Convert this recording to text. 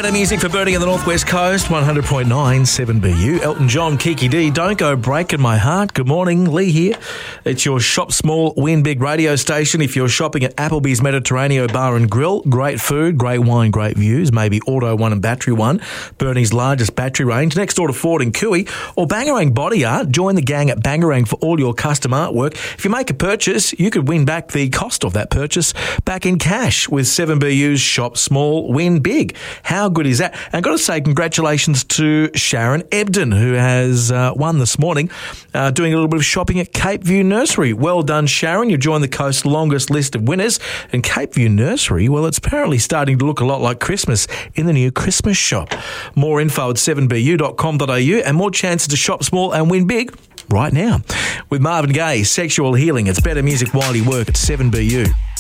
Better music for Burning in the Northwest Coast, 100.9 7BU. Elton John, Kiki D, Don't Go Breaking My Heart. Good morning, Lee here. It's your Shop Small, Win Big radio station. If you're shopping at Applebee's Mediterranean Bar and Grill, great food, great wine, great views, maybe Auto One and Battery One, Burnie's largest battery range, next door to Ford and Cooey, or Bangarang Body Art. Join the gang at Bangarang for all your custom artwork. If you make a purchase, you could win back the cost of that purchase back in cash with 7BU's Shop Small, Win Big. How good is that? And I've got to say congratulations to Sharon Ebden, who has won this morning, doing a little bit of shopping at Cape View Nursery. Well done, Sharon. You joined the coast's longest list of winners. And Cape View Nursery, well, it's apparently starting to look a lot like Christmas in the new Christmas shop. More info at 7bu.com.au and more chances to shop small and win big right now. With Marvin Gaye, Sexual Healing. It's better music while you work at 7BU.